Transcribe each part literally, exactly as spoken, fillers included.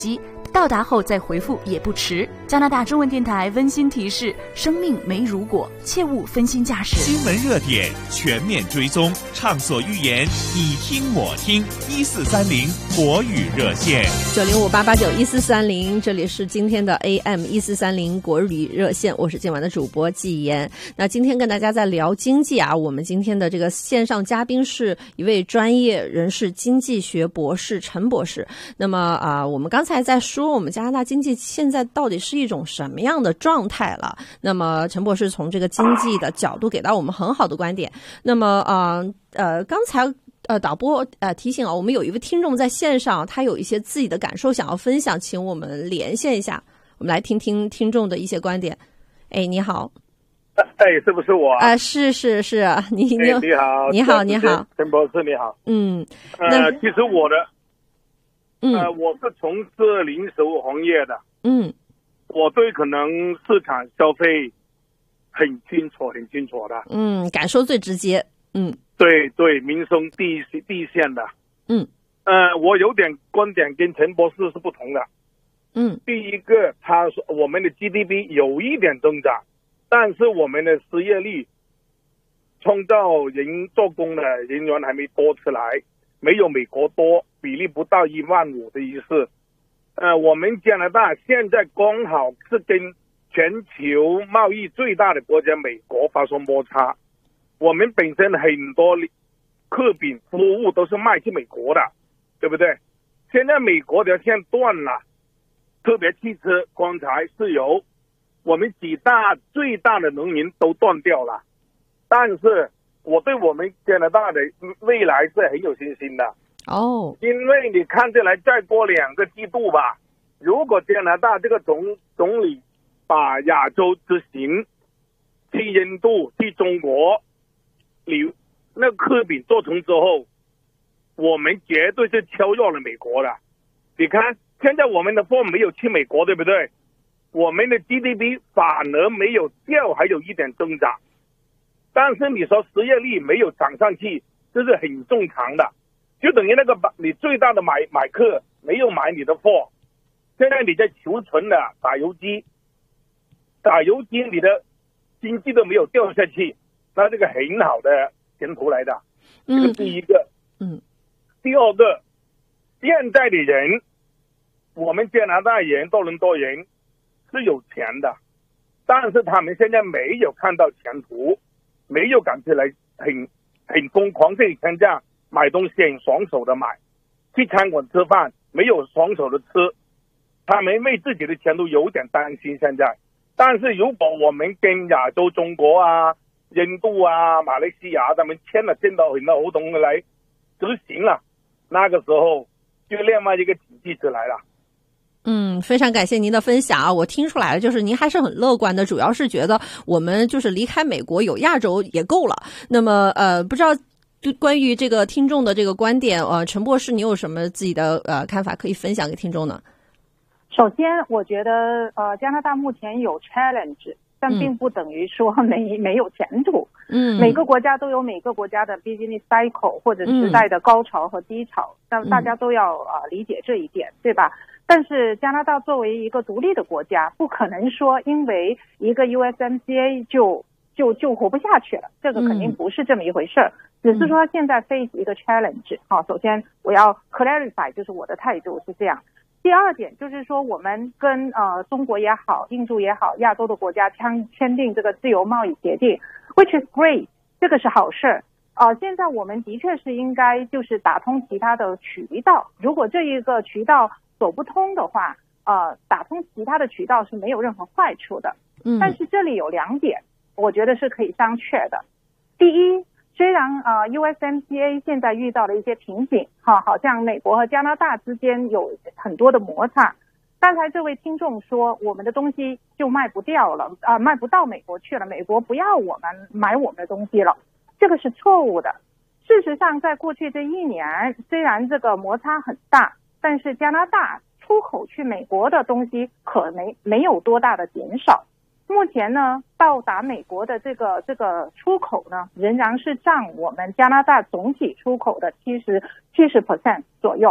到达后再回复也不迟。加拿大中文电台温馨提示：生命没如果，切勿分心驾驶。 新闻热点全面追踪，畅所欲言，你听我听。一四三零国语热线， 九零五八八九一四三零，这里是今天的 A M 一四三零国语热线，我是今晚的主播季妍。那今天跟大家在聊经济啊，我们今天的这个线上嘉宾是一位专业人士，经济学博士陈博士。那么啊、呃，我们刚才在说我们加拿大经济现在到底是一种什么样的状态了？那么陈博士从这个经济的角度给到我们很好的观点。那么呃呃，刚才呃导播呃提醒啊，我们有一位听众在线上，他有一些自己的感受想要分享，请我们连线一下，我们来听听听众的一些观点。哎，你好。 哎，是不是我啊？ 啊、呃，是是是，你你、 哎、你好， 你好，你好， 陈博士你好。 嗯， 呃，其实我的， 嗯， 呃，我是从事零售行业的， 嗯， 我对可能市场消费很清楚，很清楚的， 嗯，感受最直接，嗯， 对对，民生第一第一线的， 嗯， 呃，我有点观点跟陈博士是不同的， 嗯， 第一个，他说我们的 G D P 有一点增长。但是我们的失业率，创造人做工的人员还没多出来，没有美国多，比例不到一万五的意思。呃，我们加拿大现在刚好是跟全球贸易最大的国家美国发生摩擦。我们本身很多客品服务都是卖去美国的，对不对？现在美国的线断了，特别汽车、钢材、石油。我们几大最大的农民都断掉了，但是我对我们加拿大的未来是很有信心的哦。 因为你看起来再过两个季度吧，如果加拿大这个总总理把亚洲之行去印度、去中国，你那个客饼做成之后，我们绝对是超越了美国的。你看现在我们的货没有去美国，对不对？我们的 G D P 反而没有掉，还有一点增长，但是你说失业率没有涨上去，这是很正常的，就等于那个你最大的买买客没有买你的货，现在你在求存的打游击，打游击你的经济都没有掉下去，那这个很好的前途来的，这个第一个， 嗯， 第二个，现在的人，我们加拿大人、多伦多人。是有钱的，但是他们现在没有看到前途，没有感觉来很很疯狂，这以前这样买东西很爽手的买，去餐馆吃饭没有爽手的吃，他们为自己的前途有点担心现在。但是如果我们跟亚洲中国啊、印度啊、马来西亚他们签了真的很多合同来执行了，那个时候就另外一个体系出来了。 嗯，非常感谢您的分享啊！我听出来了，就是您还是很乐观的，主要是觉得我们就是离开美国有亚洲也够了。那么呃，不知道就关于这个听众的这个观点，呃，陈博士，你有什么自己的呃看法可以分享给听众呢？ 首先，我觉得呃，加拿大目前有 challenge， 但并不等于说没、嗯、没有前途。嗯，每个国家都有每个国家的 business cycle 或者时代的高潮和低潮，但、嗯、大家都要呃理解这一点，对吧？但是加拿大作为一个独立的国家，不可能说因为一个 U S M C A 就就就活不下去了，这个肯定不是这么一回事儿、嗯、只是说现在 face 一个 challenge。 好，首先我要 clarify， 就是我的态度是这样。第二点就是说，我们跟呃中国也好、印度也好、亚洲的国家签签订这个自由贸易协定 ，which is great， 这个是好事。呃，现在我们的确是应该就是打通其他的渠道，如果这一个渠道走不通的话，呃，打通其他的渠道是没有任何坏处的。嗯，但是这里有两点，我觉得是可以商榷的。第一，虽然呃 U S M C A 现在遇到了一些瓶颈，哈，好像美国和加拿大之间有很多的摩擦。刚才这位听众说，我们的东西就卖不掉了，啊、呃，卖不到美国去了，美国不要我们买我们的东西了，这个是错误的。事实上，在过去这一年，虽然这个摩擦很大，但是加拿大出口去美国的东西可没没有多大的减少。目前呢，到达美国的这个这个出口呢，仍然是占我们加拿大总体出口的七十七十 percent 左右。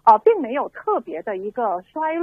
呃，并没有特别的一个衰